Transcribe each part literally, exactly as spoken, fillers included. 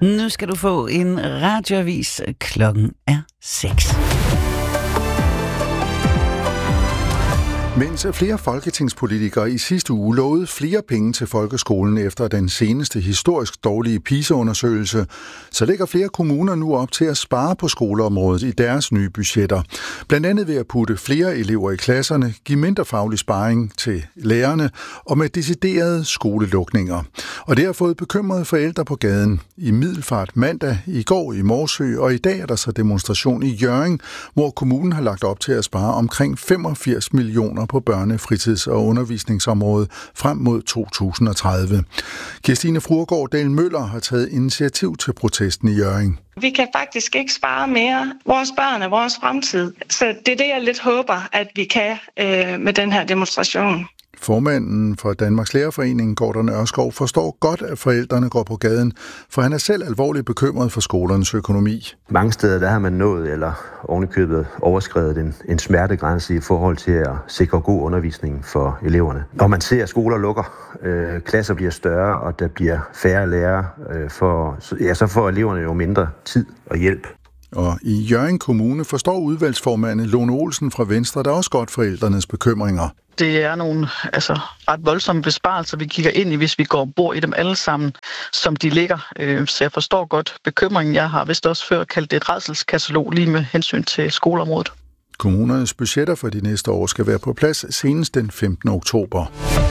Nu skal du få en radioavis. Klokken er seks. Mens flere folketingspolitikere i sidste uge lovede flere penge til folkeskolen efter den seneste historisk dårlige PISA-undersøgelse, så lægger flere kommuner nu op til at spare på skoleområdet i deres nye budgetter. Blandt andet ved at putte flere elever i klasserne, give mindre faglig sparring til lærerne og med deciderede skolelukninger. Og det har fået bekymrede forældre på gaden. I Middelfart mandag, i går i Morsø og i dag er der så demonstration i Hjørring, hvor kommunen har lagt op til at spare omkring femogfirs millioner på børne-, fritids- og undervisningsområdet frem mod to tusind og tredive. Kirstine Fruergaard Dahl Møller har taget initiativ til protesten i Hjørring. Vi kan faktisk ikke spare mere. Vores børn er vores fremtid. Så det er det, jeg lidt håber, at vi kan øh, med den her demonstration. Formanden for Danmarks Lærerforening, Gordon Ørskov, forstår godt, at forældrene går på gaden, for han er selv alvorligt bekymret for skolernes økonomi. Mange steder der har man nået eller ovenikøbet overskredet en, en smertegrænse i forhold til at sikre god undervisning for eleverne. Når man ser, at skoler lukker, øh, klasser bliver større, og der bliver færre lærere, øh, for, ja, så får eleverne jo mindre tid og hjælp. Og i Hjørring Kommune forstår udvalgsformanden Lone Olsen fra Venstre, der også godt forældrenes bekymringer. Det er nogle altså, ret voldsomme besparelser, vi kigger ind i, hvis vi går og bor i dem alle sammen, som de ligger. Så jeg forstår godt bekymringen. Jeg har vist også før kaldt det et rædselskatalog lige med hensyn til skoleområdet. Kommunernes budgetter for de næste år skal være på plads senest den femtende oktober.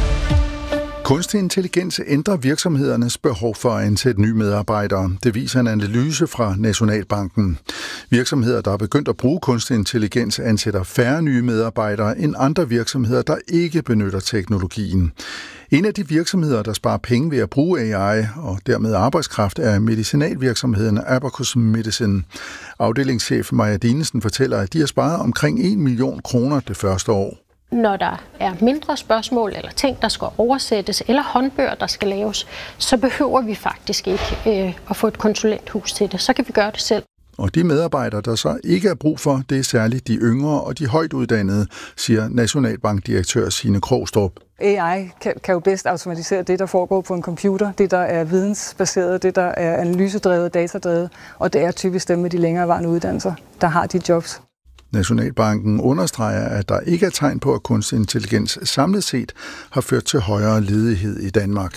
Kunstig intelligens ændrer virksomhedernes behov for at ansætte nye medarbejdere. Det viser en analyse fra Nationalbanken. Virksomheder, der er begyndt at bruge kunstig intelligens, ansætter færre nye medarbejdere end andre virksomheder, der ikke benytter teknologien. En af de virksomheder, der sparer penge ved at bruge A I og dermed arbejdskraft, er medicinalvirksomheden Abacus Medicine. Afdelingschef Maja Dinesen fortæller, at de har sparet omkring en million kroner det første år. Når der er mindre spørgsmål eller ting, der skal oversættes, eller håndbøger, der skal laves, så behøver vi faktisk ikke øh, at få et konsulenthus til det. Så kan vi gøre det selv. Og de medarbejdere, der så ikke er brug for, det er særligt de yngre og de højt uddannede, siger Nationalbankdirektør Signe Krogstrup. A I kan, kan jo bedst automatisere det, der foregår på en computer, det, der er vidensbaseret, det, der er analysedrevet, datadrevet, og det er typisk dem med de længerevarende uddannelser, der har de jobs. Nationalbanken understreger, at der ikke er tegn på, at kunstig intelligens samlet set har ført til højere ledighed i Danmark.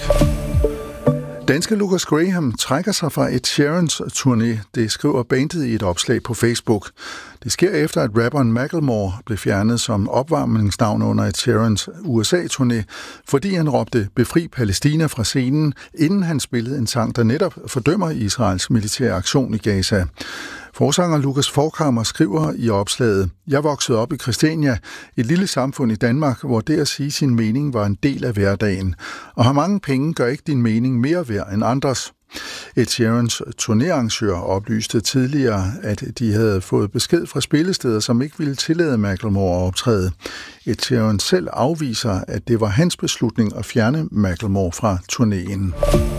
Danske Lucas Graham trækker sig fra Ed Sheerans turné, det skriver bandet i et opslag på Facebook. Det sker efter, at rapperen Macklemore blev fjernet som opvarmningsnavn under Ed Sheerans U S A-turné, fordi han råbte "Befri Palæstina" fra scenen, inden han spillede en sang, der netop fordømmer Israels militære aktion i Gaza. Forsanger Lukas Forchhammer skriver i opslaget: "Jeg voksede op i Christiania, et lille samfund i Danmark, hvor det at sige sin mening var en del af hverdagen. Og har mange penge gør ikke din mening mere værd end andres." Ed Sheerans turnéarrangør oplyste tidligere, at de havde fået besked fra spillesteder, som ikke ville tillade Macklemore at optræde. Ed Sheeran selv afviser, at det var hans beslutning at fjerne Macklemore fra turnéen.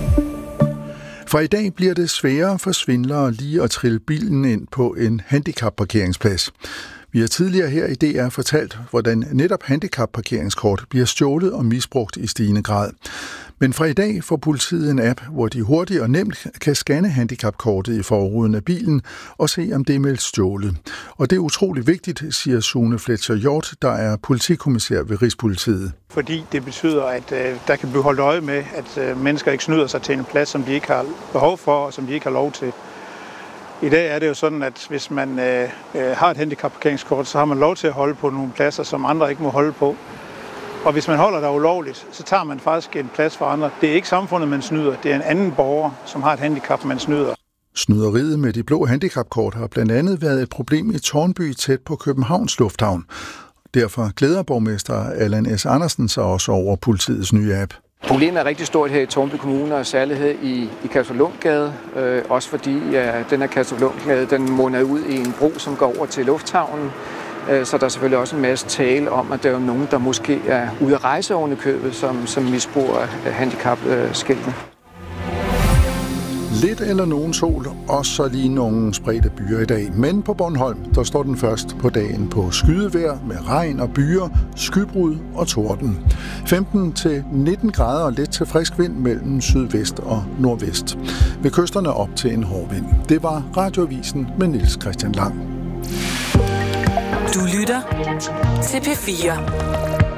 Fra i dag bliver det sværere for svindlere lige at trille bilen ind på en handicapparkeringsplads. Vi har tidligere her i D R fortalt, hvordan netop handicapparkeringskort bliver stjålet og misbrugt i stigende grad. Men fra i dag får politiet en app, hvor de hurtigt og nemt kan scanne handicapkortet i forruden af bilen og se, om det er meldt stjålet. Og det er utrolig vigtigt, siger Sune Fletcher Hjort, der er politikommissær ved Rigspolitiet. Fordi det betyder, at øh, der kan blive holdt øje med, at øh, mennesker ikke snyder sig til en plads, som de ikke har behov for og som de ikke har lov til. I dag er det jo sådan, at hvis man øh, har et handicapparkeringskort, så har man lov til at holde på nogle pladser, som andre ikke må holde på. Og hvis man holder der ulovligt, så tager man faktisk en plads for andre. Det er ikke samfundet, man snyder. Det er en anden borger, som har et handicap, man snyder. Snyderiet med de blå handicapkort har blandt andet været et problem i Tårnby tæt på Københavns Lufthavn. Derfor glæder borgmester Allan S. Andersen sig også over politiets nye app. Problemet er rigtig stort her i Tårnby Kommune, og særlighed i, i Kastruplundgade. Øh, også fordi ja, den her Kastruplundgade, den munder ud i en bro, som går over til lufthavnen. Øh, så der er selvfølgelig også en masse tale om, at der er nogen, der måske er ude at rejse oven i købet, som, som misbruger handicapskiltene. Lidt eller nogen sol, og så lige nogle spredte byer i dag. Men på Bornholm, der står den først på dagen på skydevejr med regn og byer, skybrud og torden. femten til nitten grader og let til frisk vind mellem sydvest og nordvest. Ved kysterne op til en hård vind. Det var Radioavisen med Niels Christian Lang. Du lytter til P fire.